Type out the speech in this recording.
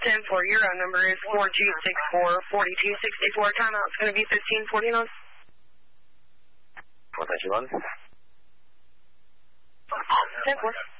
10-4, your route number is 4264-4264. Timeout's going to be 15:49. 431. 10-4.